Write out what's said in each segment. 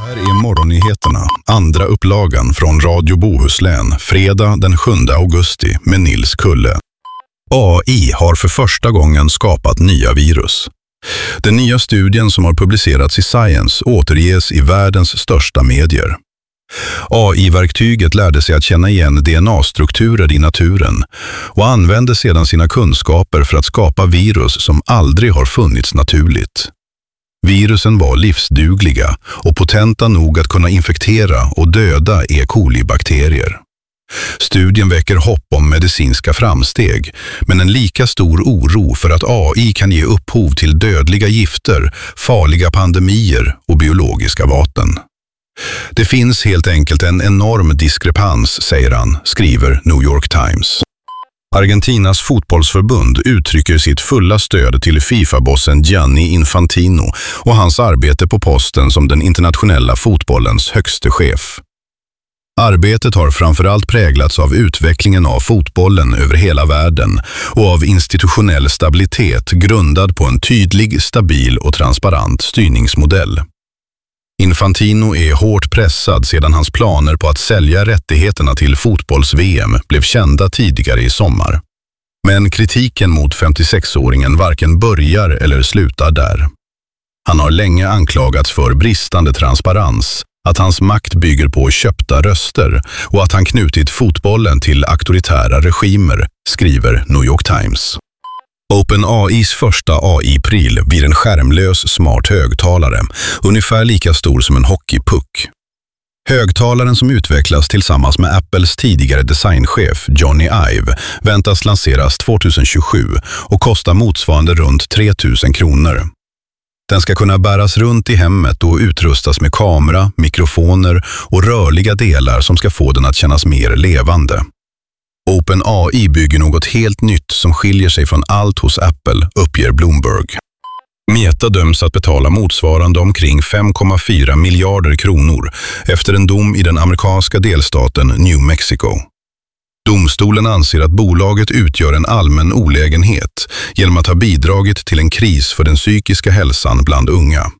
Här är morgonnyheterna, andra upplagan från Radio Bohuslän, fredag den 7 augusti med Nils Kulle. AI har för första gången skapat nya virus. Den nya studien som har publicerats i Science återges i världens största medier. AI-verktyget lärde sig att känna igen DNA-strukturer i naturen och använde sedan sina kunskaper för att skapa virus som aldrig har funnits naturligt. Virusen var livsdugliga och potenta nog att kunna infektera och döda E. coli-bakterier. Studien väcker hopp om medicinska framsteg, men en lika stor oro för att AI kan ge upphov till dödliga gifter, farliga pandemier och biologiska vapen. Det finns helt enkelt en enorm diskrepans, säger han, skriver New York Times. Argentinas fotbollsförbund uttrycker sitt fulla stöd till FIFA-bossen Gianni Infantino och hans arbete på posten som den internationella fotbollens högste chef. Arbetet har framförallt präglats av utvecklingen av fotbollen över hela världen och av institutionell stabilitet grundad på en tydlig, stabil och transparent styrningsmodell. Infantino är hårt pressad sedan hans planer på att sälja rättigheterna till fotbolls-VM blev kända tidigare i sommar. Men kritiken mot 56-åringen varken börjar eller slutar där. Han har länge anklagats för bristande transparens, att hans makt bygger på köpta röster och att han knutit fotbollen till auktoritära regimer, skriver New York Times. OpenAIs första AI-pryl blir en skärmlös smart högtalare, ungefär lika stor som en hockeypuck. Högtalaren som utvecklas tillsammans med Apples tidigare designchef Johnny Ive väntas lanseras 2027 och kostar motsvarande runt 3 000 kronor. Den ska kunna bäras runt i hemmet och utrustas med kamera, mikrofoner och rörliga delar som ska få den att kännas mer levande. OpenAI bygger något helt nytt som skiljer sig från allt hos Apple, uppger Bloomberg. Meta döms att betala motsvarande omkring 5,4 miljarder kronor efter en dom i den amerikanska delstaten New Mexico. Domstolen anser att bolaget utgör en allmän olägenhet genom att ha bidragit till en kris för den psykiska hälsan bland unga.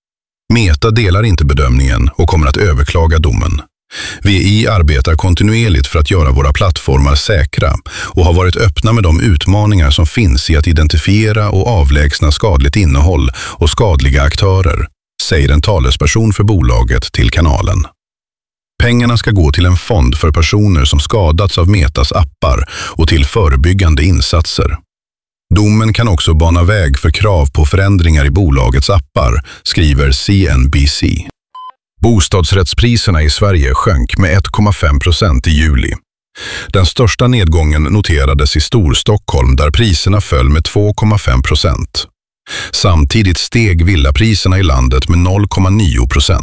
Meta delar inte bedömningen och kommer att överklaga domen. VI arbetar kontinuerligt för att göra våra plattformar säkra och har varit öppna med de utmaningar som finns i att identifiera och avlägsna skadligt innehåll och skadliga aktörer, säger en talesperson för bolaget till kanalen. Pengarna ska gå till en fond för personer som skadats av Metas appar och till förebyggande insatser. Domen kan också bana väg för krav på förändringar i bolagets appar, skriver CNBC. Bostadsrättspriserna i Sverige sjönk med 1,5% i juli. Den största nedgången noterades i Storstockholm där priserna föll med 2,5%. Samtidigt steg villapriserna i landet med 0,9%.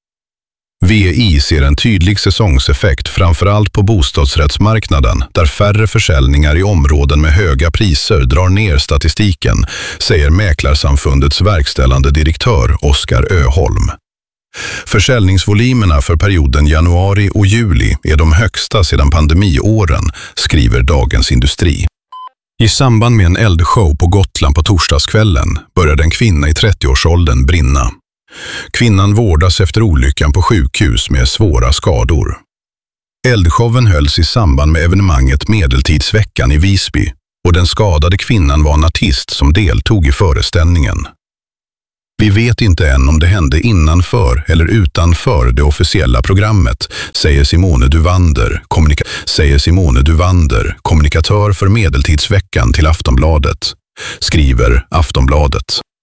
VI ser en tydlig säsongseffekt framförallt på bostadsrättsmarknaden där färre försäljningar i områden med höga priser drar ner statistiken, säger Mäklarsamfundets verkställande direktör Oskar Öholm. Försäljningsvolymerna för perioden januari och juli är de högsta sedan pandemiåren, skriver Dagens Industri. I samband med en eldshow på Gotland på torsdagskvällen började en kvinna i 30-årsåldern brinna. Kvinnan vårdas efter olyckan på sjukhus med svåra skador. Eldshowen hölls i samband med evenemanget Medeltidsveckan i Visby och den skadade kvinnan var en artist som deltog i föreställningen. Vi vet inte än om det hände innanför eller utanför det officiella programmet, säger Simone Duvander, kommunikatör för Medeltidsveckan till Aftonbladet, skriver Aftonbladet.